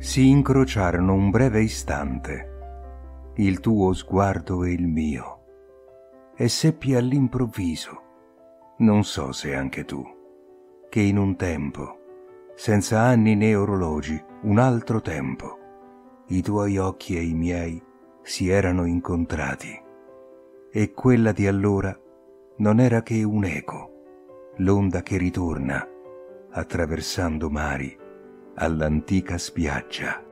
si incrociarono un breve istante, il tuo sguardo e il mio, e seppi all'improvviso, non so se anche tu, che in un tempo, senza anni né orologi, un altro tempo, i tuoi occhi e i miei si erano incontrati, e quella di allora non era che un eco, l'onda che ritorna, attraversando mari, all'antica spiaggia.